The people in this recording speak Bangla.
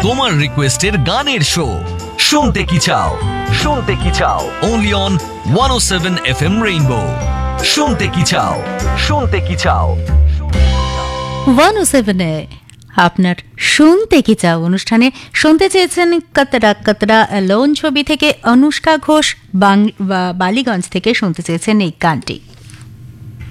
তোমার রিকোয়েস্টের গানের শো শুনতে কি চাও, শুনতে কি চাও, অনলি অন 107 FM রেইনবো। শুনতে কি চাও, শুনতে কি চাও। 107-এ আপনার শুনতে কি চাও অনুষ্ঠানে শুনতে চেয়েছেন কতরা কতরা অ্যালোন ছবি থেকে অনুষ্কা ঘোষ, বালিগঞ্জ থেকে শুনতে চেয়েছেন এই গানটি।